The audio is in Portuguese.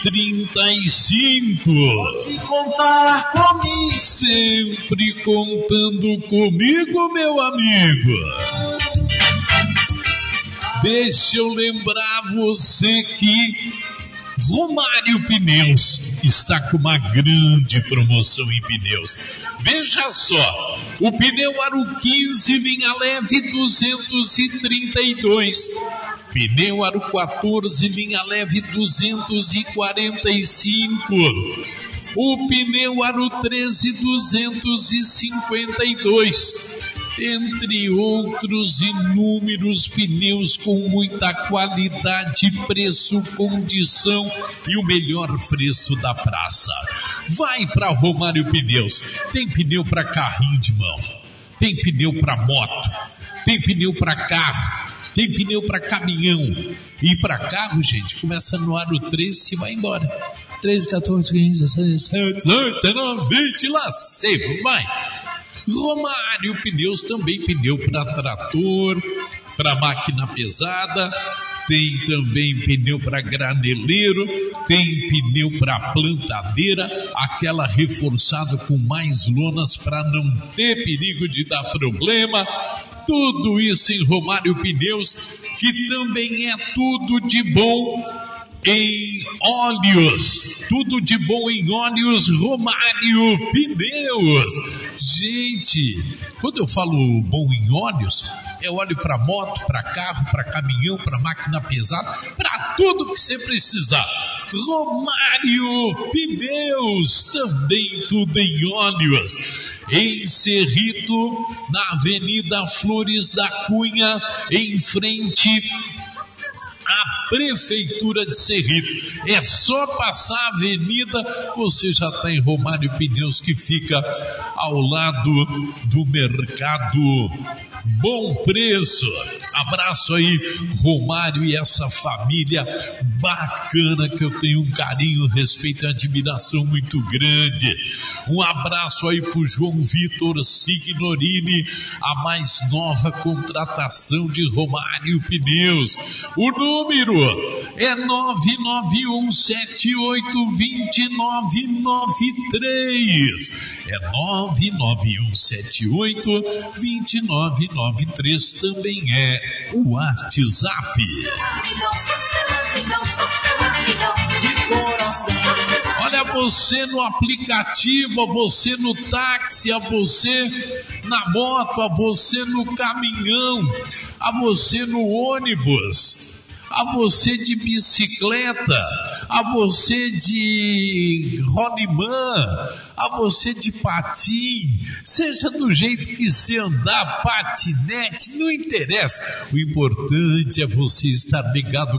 35. Pode contar comigo. Sempre contando comigo, meu amigo. Deixa eu lembrar você que Romário Pneus está com uma grande promoção em pneus. Veja só, o pneu Aro 15 linha leve 232, pneu Aro 14 linha leve 245, o pneu Aro 13 252, entre outros inúmeros pneus com muita qualidade, preço, condição e o melhor preço da praça. Vai para Romário Pneus. Tem pneu para carrinho de mão, tem pneu para moto, tem pneu para carro, tem pneu para caminhão. E para carro, gente, começa no Aro 13 e vai embora. 13, 14, 15, 16, 17, 18, 19, 20, lá sempre vai. Romário Pneus, também pneu para trator, para máquina pesada, tem também pneu para graneleiro, tem pneu para plantadeira, aquela reforçada com mais lonas para não ter perigo de dar problema. Tudo isso em Romário Pneus, que também é tudo de bom em óleos, tudo de bom em óleos. Romário Pneus. Gente, quando eu falo bom em óleos, é óleo para moto, para carro, para caminhão, para máquina pesada, para tudo que você precisar. Romário Pneus, também tudo em óleos. Em Cerrito, na Avenida Flores da Cunha, em frente a Prefeitura de Cerrito. É só passar a avenida, você já está em Romário Pneus, que fica ao lado do mercado Bom Preço. Abraço aí, Romário, e essa família bacana que eu tenho um carinho, respeito e admiração muito grande. Um abraço aí pro João Vitor Signorini, a mais nova contratação de Romário Pneus. O número é 991782993. É 991782993. Também é o WhatsApp. Olha, você no aplicativo, a você no táxi, a você na moto, a você no caminhão, a você no ônibus, a você de bicicleta, a você de rolimã, a você de patim, seja do jeito que você andar, patinete, não interessa. O importante é você estar ligado